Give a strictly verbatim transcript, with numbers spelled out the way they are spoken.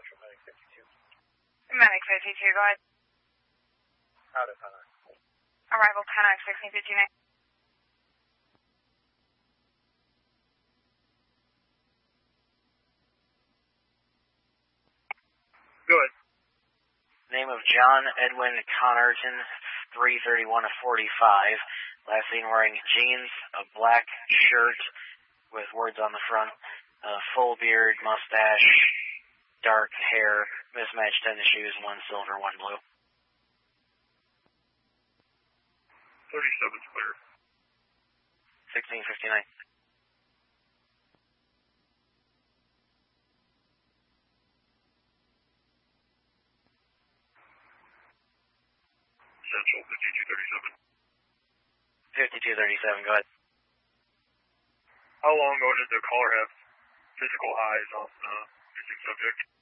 Central, Medic fifty-two. Medic fifty-two, go ahead. Out of Hunter. Arrival ten X sixteen fifty-nine. Go ahead. Name of John Edwin Connerton, three thirty-one of forty-five. Last seen wearing jeans, a black shirt with words on the front, uh, full beard, mustache, dark hair, mismatched tennis shoes, one silver, one blue. thirty-seven's clear. sixteen fifty-nine. Central, fifty-two thirty-seven. fifty-two thirty-seven, go ahead. How long ago did the caller have physical eyes on the missing subject?